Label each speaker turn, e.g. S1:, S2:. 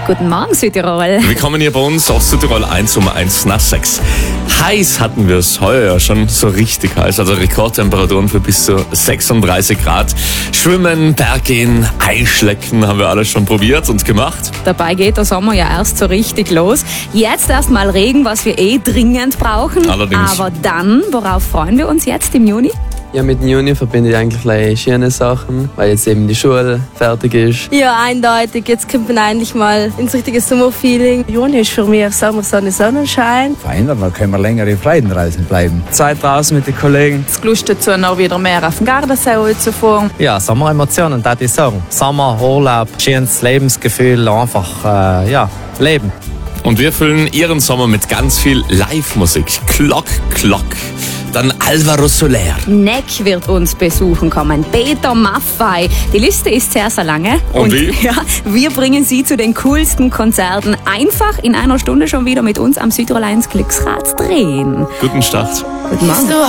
S1: Guten Morgen, Südtirol.
S2: Willkommen hier bei uns auf Südtirol 1 um 1 nach 6. Heiß hatten wir es heuer ja schon so richtig heiß, also Rekordtemperaturen für bis zu 36 Grad. Schwimmen, Berggehen, Eisschlecken haben wir alles schon probiert und gemacht.
S1: Dabei geht der Sommer ja erst so richtig los. Jetzt erstmal Regen, was wir dringend brauchen.
S2: Allerdings.
S1: Aber dann, worauf freuen wir uns jetzt im Juni?
S3: Ja, mit dem Juni verbinde ich eigentlich schöne Sachen, weil jetzt eben die Schule fertig ist.
S4: Ja, eindeutig. Jetzt kommt man eigentlich mal ins richtige Sommerfeeling.
S5: Juni ist für mich Sommer, Sonne, Sonnenschein.
S6: Verändern, dann können wir länger in Freudenreisen bleiben.
S3: Zeit draußen mit den Kollegen.
S7: Es Lust dazu, noch wieder mehr auf den Gardasee zu fahren.
S8: Ja, Sommeremotionen, würde ich sagen. Sommer, Urlaub, schönes Lebensgefühl, einfach, leben.
S2: Und wir füllen Ihren Sommer mit ganz viel Live-Musik. Clock. Dann Alvaro Soler.
S1: Neck wird uns besuchen kommen. Peter Maffay. Die Liste ist sehr, sehr lange.
S2: Und wie?
S1: Ja, wir bringen Sie zu den coolsten Konzerten einfach in einer Stunde schon wieder mit uns am Südtirol 1 Glücksrad drehen.
S2: Guten Start.
S1: Guten Morgen.